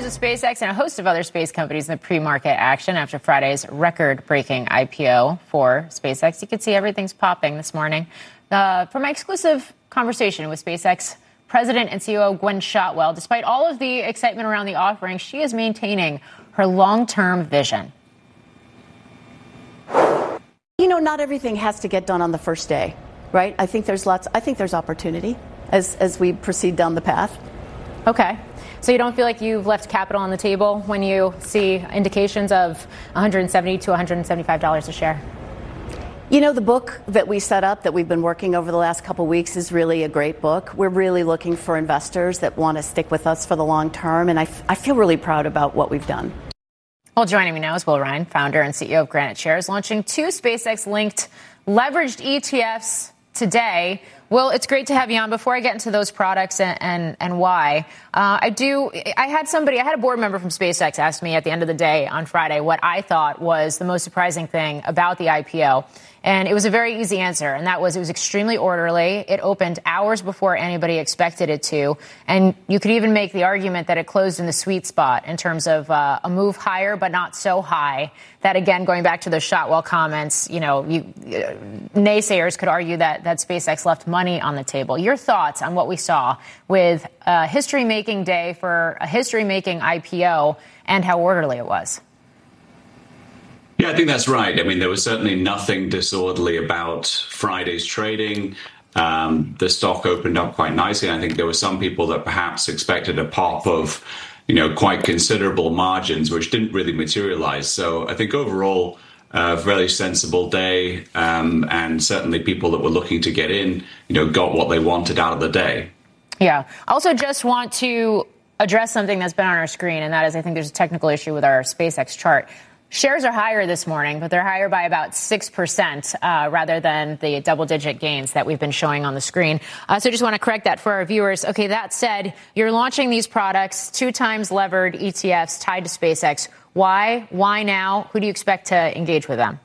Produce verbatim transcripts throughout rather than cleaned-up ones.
of SpaceX and a host of other space companies in the pre-market action after Friday's record-breaking I P O for SpaceX. You can see everything's popping this morning. Uh, for my exclusive conversation with SpaceX President and C E O Gwynne Shotwell, despite all of the excitement around the offering, she is maintaining her long-term vision. You know, not everything has to get done on the first day, right? I think there's lots. I think there's opportunity as as we proceed down the path. Okay. So you don't feel like you've left capital on the table when you see indications of one hundred seventy to one hundred seventy-five dollars a share? You know, the book that we set up that we've been working over the last couple of weeks is really a great book. We're really looking for investors that want to stick with us for the long term, and I, f- I feel really proud about what we've done. Well, joining me now is Will Ryan, founder and C E O of Granite Shares, launching two SpaceX-linked leveraged E T Fs today. Will, it's great to have you on. Before I get into those products and and, and why, uh, I do. I had somebody, I had a board member from SpaceX ask me at the end of the day on Friday what I thought was the most surprising thing about the I P O. And it was a very easy answer, and that was it was extremely orderly. It opened hours before anybody expected it to. And you could even make the argument that it closed in the sweet spot in terms of uh, a move higher, but not so high that, again, going back to the Shotwell comments, you know, you, uh, naysayers could argue that, that SpaceX left money on the table. Your thoughts on what we saw with a history-making day for a history-making I P O and how orderly it was? Yeah, I think that's right. I mean, there was certainly nothing disorderly about Friday's trading. Um, the stock opened up quite nicely. I think there were some people that perhaps expected a pop of, you know, quite considerable margins, which didn't really materialize. So I think overall, a very sensible day. Um, and certainly people that were looking to get in, you know, got what they wanted out of the day. Yeah. I also just want to address something that's been on our screen, and that is I think there's a technical issue with our SpaceX chart. Shares are higher this morning, but they're higher by about six percent uh, rather than the double-digit gains that we've been showing on the screen. Uh, so I just want to correct that for our viewers. Okay, that said, you're launching these products, two times levered E T Fs tied to SpaceX. Why? Why now? Who do you expect to engage with them?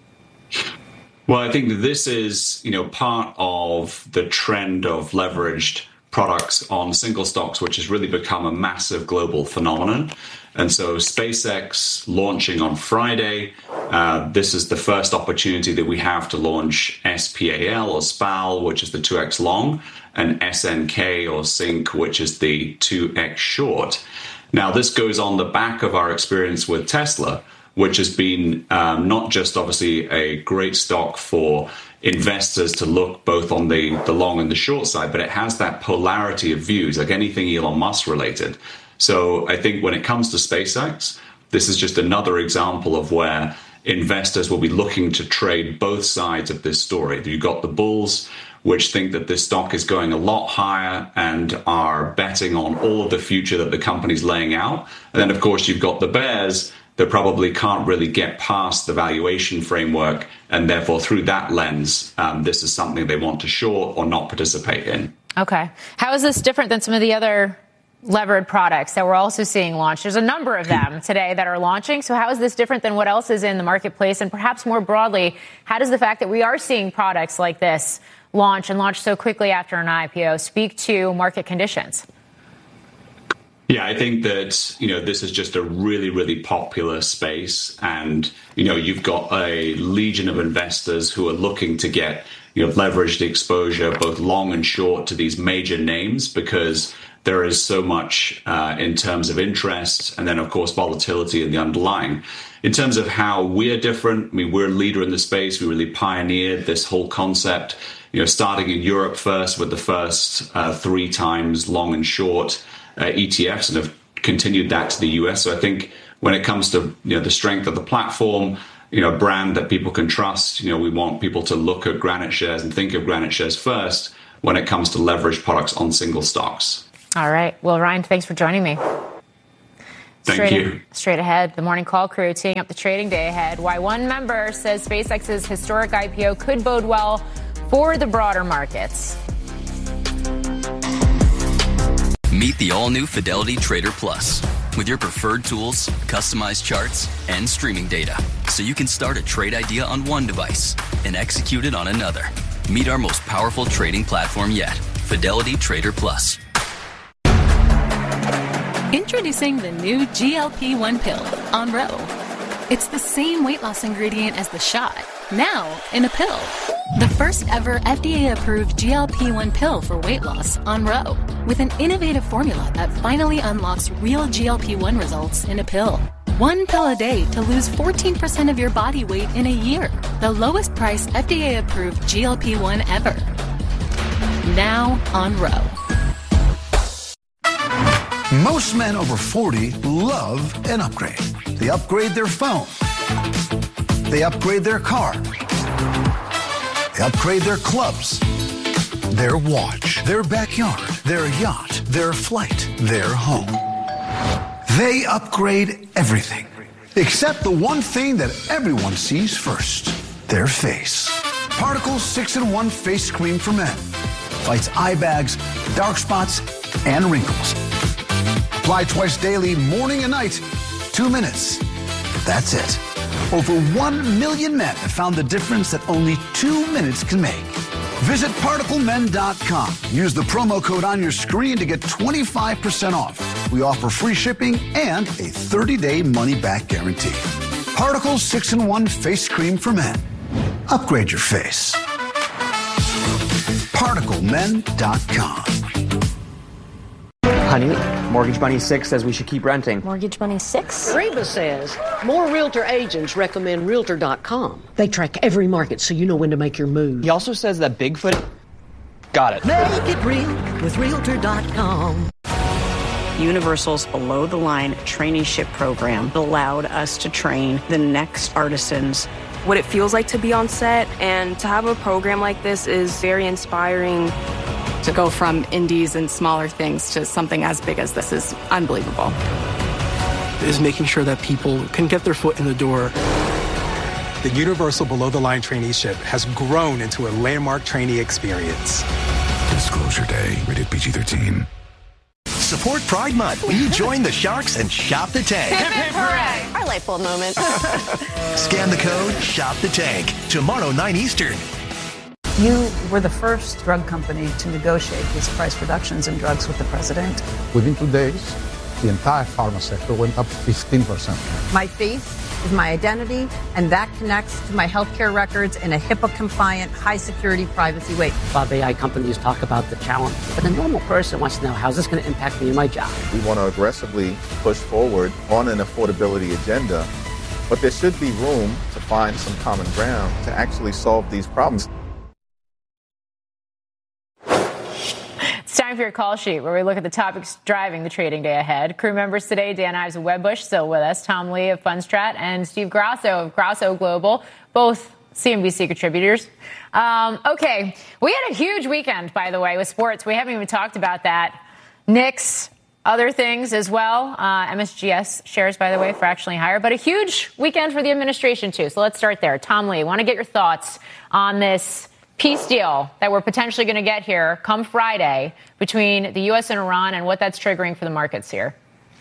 Well, I think that this is, you know, part of the trend of leveraged products on single stocks, which has really become a massive global phenomenon. And so SpaceX launching on Friday, uh, this is the first opportunity that we have to launch S P A L or S P A L, which is the two X long, and S N K or SYNC, which is the two X short. Now, this goes on the back of our experience with Tesla, which has been um, not just obviously a great stock for investors to look both on the, the long and the short side, but it has that polarity of views, like anything Elon Musk related. So I think when it comes to SpaceX, this is just another example of where investors will be looking to trade both sides of this story. You've got the bulls, which think that this stock is going a lot higher and are betting on all of the future that the company's laying out. And then, of course, you've got the bears that probably can't really get past the valuation framework. And therefore, through that lens, um, this is something they want to short or not participate in. Okay. How is this different than some of the other levered products that we're also seeing launch? There's a number of them today that are launching. So how is this different than what else is in the marketplace? And perhaps more broadly, how does the fact that we are seeing products like this launch and launch so quickly after an I P O speak to market conditions? Yeah, I think that, you know, this is just a really, really popular space. And, you know, you've got a legion of investors who are looking to get, you know, leveraged exposure, both long and short, to these major names, because there is so much uh, in terms of interest and then, of course, volatility in the underlying. In terms of how we're different, I mean, we're a leader in the space. We really pioneered this whole concept, you know, starting in Europe first with the first uh, three times long and short uh, E T Fs, and have continued that to the U S. So I think when it comes to, you know, the strength of the platform, you know, a brand that people can trust, you know, we want people to look at Granite Shares and think of Granite Shares first when it comes to leveraged products on single stocks. All right. Well, Ryan, thanks for joining me. Thank straight, you. Straight ahead, the Morning Call crew teeing up the trading day ahead. Why one member says SpaceX's historic I P O could bode well for the broader markets. Meet the all-new Fidelity Trader Plus with your preferred tools, customized charts, and streaming data, so you can start a trade idea on one device and execute it on another. Meet our most powerful trading platform yet, Fidelity Trader Plus. Introducing the new G L P one pill, Onro. It's the same weight loss ingredient as the shot, now in a pill. The first ever F D A-approved G L P one pill for weight loss, Onro, with an innovative formula that finally unlocks real G L P one results in a pill. One pill a day to lose fourteen percent of your body weight in a year. The lowest price F D A-approved G L P one ever. Now Onro. Most men over forty love an upgrade. They upgrade their phone. They upgrade their car. They upgrade their clubs, their watch, their backyard, their yacht, their flight, their home. They upgrade everything, except the one thing that everyone sees first, their face. Particle six in one Face Cream for Men. Fights eye bags, dark spots, and wrinkles. Apply twice daily, morning and night. Two minutes. That's it. Over one million men have found the difference that only two minutes can make. Visit particle men dot com. Use the promo code on your screen to get twenty-five percent off. We offer free shipping and a thirty-day money-back guarantee. Particle six in one Face Cream for Men. Upgrade your face. particle men dot com. Honey, Mortgage Money six says we should keep renting. Mortgage Money six? Reba says more realtor agents recommend realtor dot com. They track every market so you know when to make your move. He also says that Bigfoot... Got it. Make it real with realtor dot com. Universal's below-the-line traineeship program allowed us to train the next artisans. What it feels like to be on set and to have a program like this is very inspiring. To go from indies and smaller things to something as big as this is unbelievable. Is making sure that people can get their foot in the door. The Universal Below the Line traineeship has grown into a landmark trainee experience. Disclosure Day, rated P G thirteen. Support Pride Month when you join the Sharks and shop the tank. Hip, hip, hooray! Our light bulb moment. Scan the code, shop the tank. Tomorrow, nine Eastern. You were the first drug company to negotiate these price reductions in drugs with the president. Within two days, the entire pharma sector went up fifteen percent. My face is my identity, and that connects to my healthcare records in a HIPAA-compliant, high-security privacy way. A lot of A I companies talk about the challenge, but the normal person wants to know, how's this going to impact me in my job? We want to aggressively push forward on an affordability agenda, but there should be room to find some common ground to actually solve these problems. It's time for your call sheet, where we look at the topics driving the trading day ahead. Crew members today, Dan Ives of Wedbush, still with us, Tom Lee of Fundstrat, and Steve Grasso of Grasso Global, both C N B C contributors. Um, okay, we had a huge weekend, by the way, with sports. We haven't even talked about that. Knicks, other things as well. Uh, M S G S shares, by the way, fractionally higher, but a huge weekend for the administration, too. So let's start there. Tom Lee, want to get your thoughts on this peace deal that we're potentially going to get here come Friday between the U S and Iran, and what that's triggering for the markets here.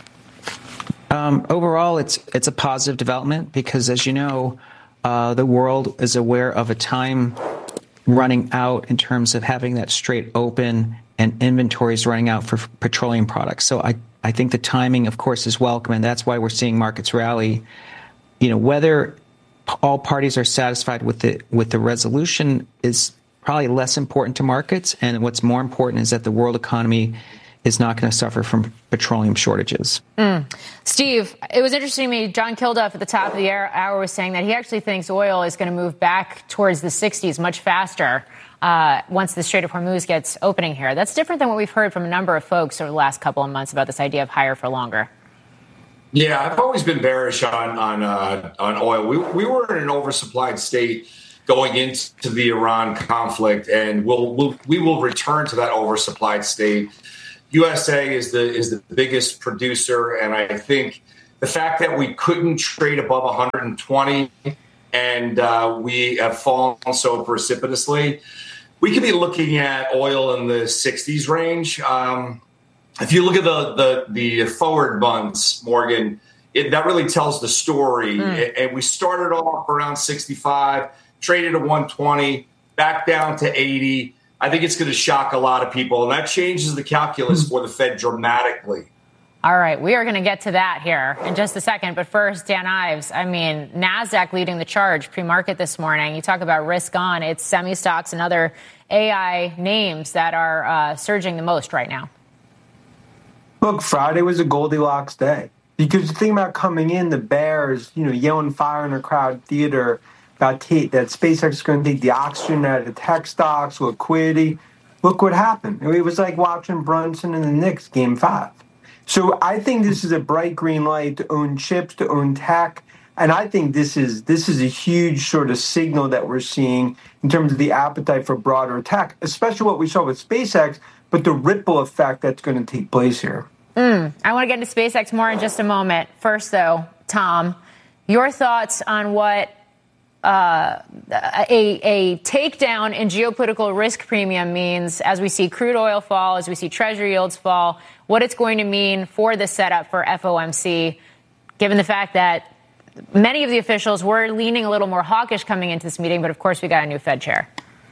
Um, overall, it's it's a positive development because, as you know, uh, the world is aware of a time running out in terms of having that Strait open and inventories running out for petroleum products. So I, I think the timing, of course, is welcome, and that's why we're seeing markets rally. You know, whether all parties are satisfied with the with the resolution is probably less important to markets, and what's more important is that the world economy is not going to suffer from petroleum shortages. Mm. Steve, it was interesting to me, John Kilduff at the top of the hour was saying that he actually thinks oil is going to move back towards the sixties much faster uh, once the Strait of Hormuz gets opening here. That's different than what we've heard from a number of folks over the last couple of months about this idea of higher for longer. Yeah, I've always been bearish on on uh, on oil. We we were in an oversupplied state going into the Iran conflict, and we'll, we'll we will return to that oversupplied state. U S A is the is the biggest producer, and I think the fact that we couldn't trade above one hundred twenty and uh, we have fallen so precipitously, we could be looking at oil in the sixties range. Um, If you look at the the, the forward months, Morgan, it, that really tells the story. Mm. And we started off around sixty-five, traded at one twenty, back down to eighty. I think it's going to shock a lot of people, and that changes the calculus mm. for the Fed dramatically. All right, we are going to get to that here in just a second. But first, Dan Ives, I mean, NASDAQ leading the charge pre-market this morning. You talk about risk on. It's semi-stocks and other A I names that are uh, surging the most right now. Look, Friday was a Goldilocks day. Because the thing about coming in, the bears, you know, yelling fire in a crowd theater about t- that SpaceX is going to take the oxygen out of the tech stocks, liquidity. Look what happened. It was like watching Brunson and the Knicks game five. So I think this is a bright green light to own chips, to own tech. And I think this is this is a huge sort of signal that we're seeing in terms of the appetite for broader tech, especially what we saw with SpaceX, but the ripple effect that's going to take place here. Mm, I want to get into SpaceX more in just a moment. First, though, Tom, your thoughts on what uh, a, a takedown in geopolitical risk premium means as we see crude oil fall, as we see treasury yields fall, what it's going to mean for the setup for F O M C, given the fact that many of the officials were leaning a little more hawkish coming into this meeting, but of course we got a new Fed chair.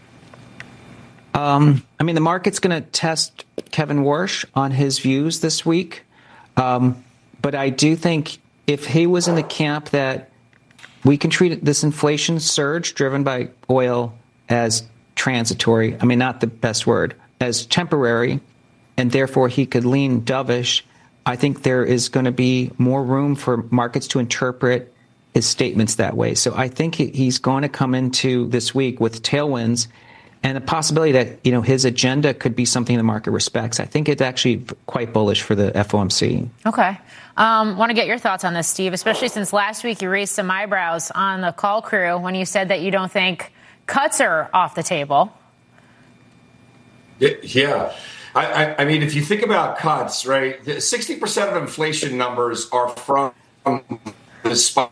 Um, I mean, the market's going to test Kevin Warsh on his views this week. Um, but I do think if he was in the camp that we can treat this inflation surge driven by oil as transitory, I mean, not the best word, as temporary, and therefore he could lean dovish, I think there is going to be more room for markets to interpret his statements that way. So I think he's going to come into this week with tailwinds and a possibility that, you know, his agenda could be something the market respects. I think it's actually quite bullish for the F O M C. Okay. Um, want to get your thoughts on this, Steve, especially since last week you raised some eyebrows on the call crew when you said that you don't think cuts are off the table. Yeah. I, I, I mean, if you think about cuts, right, sixty percent of inflation numbers are from the spike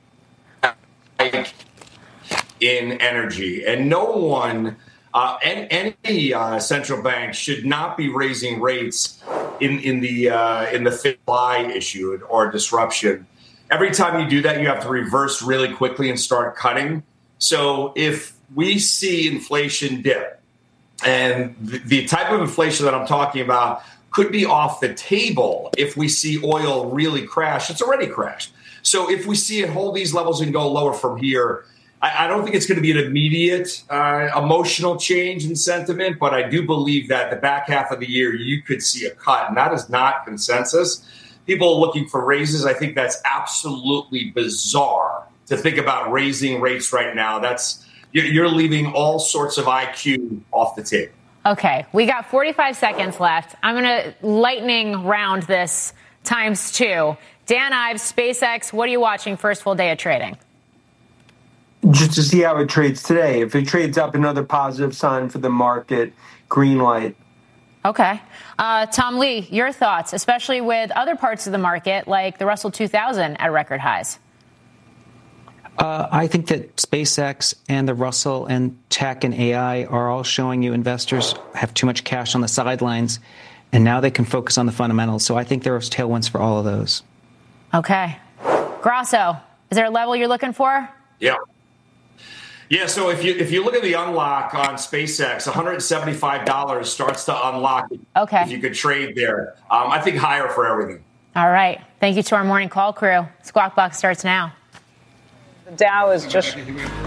in energy. And no one, uh, any, any uh, central bank should not be raising rates in, in the uh, in the supply issue or disruption. Every time you do that, you have to reverse really quickly and start cutting. So if we see inflation dip, and the, the type of inflation that I'm talking about could be off the table if we see oil really crash. It's already crashed. So if we see it hold these levels and go lower from here, I, I don't think it's going to be an immediate uh, emotional change in sentiment, but I do believe that the back half of the year, you could see a cut, and that is not consensus. People are looking for raises. I think that's absolutely bizarre to think about raising rates right now. That's You're leaving all sorts of I Q off the table. Okay, we got forty-five seconds left. I'm going to lightning round this times two. Dan Ives, SpaceX, what are you watching first full day of trading? Just to see how it trades today. If it trades up, another positive sign for the market, green light. Okay. Uh, Tom Lee, your thoughts, especially with other parts of the market like the Russell two thousand at record highs? Uh, I think that SpaceX and the Russell and tech and A I are all showing you investors have too much cash on the sidelines, and now they can focus on the fundamentals. So I think there are tailwinds for all of those. Okay. Grasso, is there a level you're looking for? Yeah. Yeah, so if you if you look at the unlock on SpaceX, one hundred seventy-five dollars starts to unlock. Okay. If you could trade there. Um, I think higher for everything. All right. Thank you to our morning call crew. Squawk Box starts now. The Dow is just...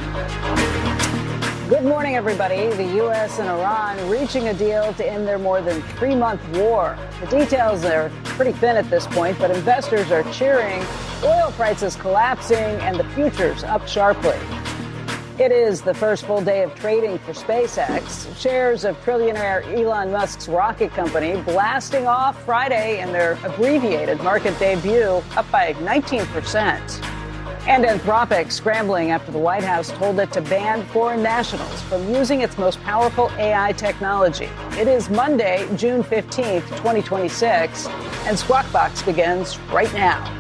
Good morning, everybody. The U S and Iran reaching a deal to end their more than three-month war. The details are pretty thin at this point, but investors are cheering. Oil prices collapsing and the futures up sharply. It is the first full day of trading for SpaceX. Shares of trillionaire Elon Musk's rocket company blasting off Friday in their abbreviated market debut, up by nineteen percent. And Anthropic scrambling after the White House told it to ban foreign nationals from using its most powerful A I technology. It is Monday, June fifteenth, twenty twenty-six, and Squawk Box begins right now.